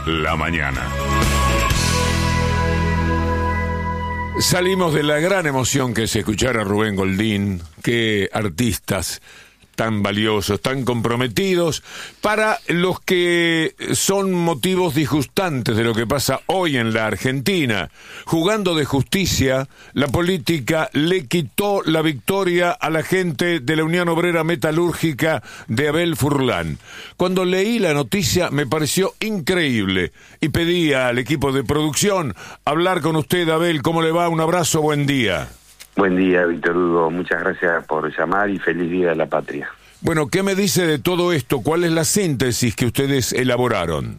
la mañana. Salimos de la gran emoción que es escuchar a Rubén Goldín. Qué artistas tan valiosos, tan comprometidos, para los que son motivos disgustantes de lo que pasa hoy en la Argentina. Jugando de justicia, la política le quitó la victoria a la gente de la Unión Obrera Metalúrgica de Abel Furlan. Cuando leí la noticia me pareció increíble y pedí al equipo de producción hablar con usted, Abel. ¿Cómo le va? Un abrazo, buen día. Buen día, Víctor Hugo. Muchas gracias por llamar y feliz Día de la Patria. Bueno, ¿qué me dice de todo esto? ¿Cuál es la síntesis que ustedes elaboraron?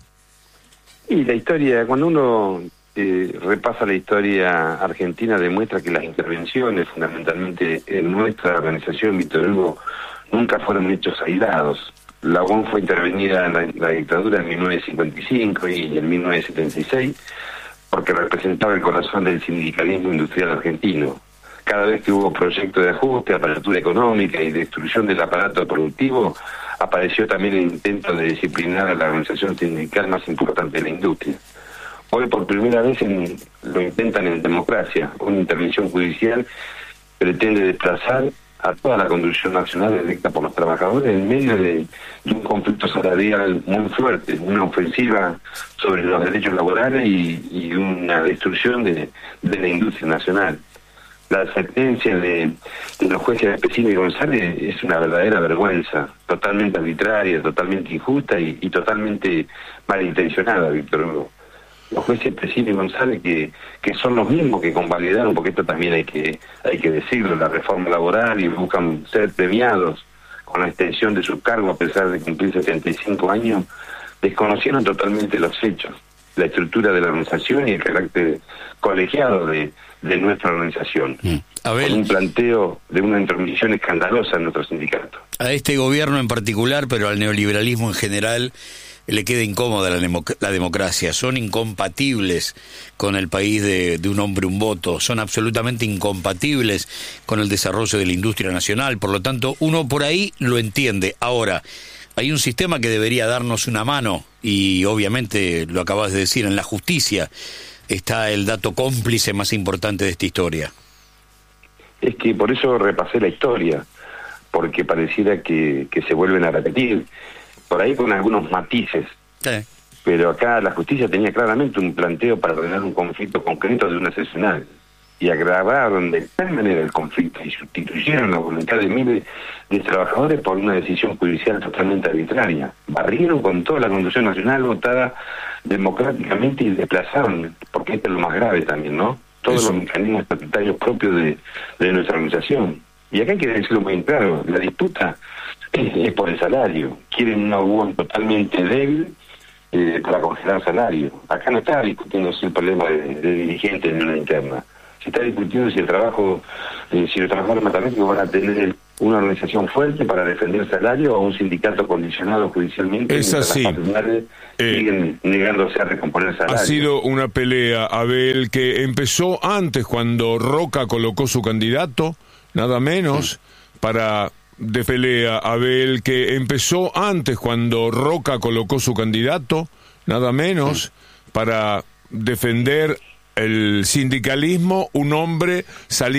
Y la historia, cuando uno repasa la historia argentina, demuestra que las intervenciones, fundamentalmente en nuestra organización, Víctor Hugo, nunca fueron hechos aislados. La UOM fue intervenida en la dictadura en 1955 y en 1976 porque representaba el corazón del sindicalismo industrial argentino. Cada vez que hubo proyectos de ajuste, apertura económica y destrucción del aparato productivo, apareció también el intento de disciplinar a la organización sindical más importante de la industria. Hoy por primera vez lo intentan en democracia. Una intervención judicial pretende desplazar a toda la conducción nacional electa por los trabajadores en medio de un conflicto salarial muy fuerte, una ofensiva sobre los derechos laborales y una destrucción de la industria nacional. La sentencia de los jueces de Pesina y González es una verdadera vergüenza, totalmente arbitraria, totalmente injusta y totalmente malintencionada, Víctor Hugo. Los jueces Pesina y González que son los mismos que convalidaron, porque esto también hay que decirlo, la reforma laboral, y buscan ser premiados con la extensión de sus cargos a pesar de cumplir 75 años, desconocieron totalmente los hechos, la estructura de la organización y el carácter colegiado de nuestra organización. Abel, con un planteo de una intromisión escandalosa en nuestro sindicato. A este gobierno en particular, pero al neoliberalismo en general, le queda incómoda la democracia. Son incompatibles con el país de un hombre, un voto. Son absolutamente incompatibles con el desarrollo de la industria nacional. Por lo tanto, uno por ahí lo entiende. Ahora, hay un sistema que debería darnos una mano, y obviamente, lo acabas de decir, en la justicia está el dato cómplice más importante de esta historia. Es que por eso repasé la historia, porque pareciera que se vuelven a repetir, por ahí con algunos matices. Sí. Pero acá la justicia tenía claramente un planteo para ordenar un conflicto concreto de una excepcional, y agravaron de tal manera el conflicto y sustituyeron la voluntad de miles de trabajadores por una decisión judicial totalmente arbitraria. Barrieron con toda la conducción nacional votada democráticamente y desplazaron, porque esto es lo más grave también, ¿no? Todos los mecanismos estatutarios propios de nuestra organización. Y acá hay que decirlo muy claro, la disputa es por el salario. Quieren una UOM totalmente débil para congelar salario. Acá no está discutiéndose el problema de dirigentes en una interna. Se está discutiendo si el trabajo, si los trabajadores metalúrgicos van a tener una organización fuerte para defender el salario o un sindicato condicionado judicialmente. Es así. Las patronales siguen negándose a recomponer salario. Ha sido una pelea, Abel, que empezó antes cuando Roca colocó su candidato, nada menos, para... de pelea, Abel, que empezó antes cuando Roca colocó su candidato, nada menos, para defender el sindicalismo, un hombre saliendo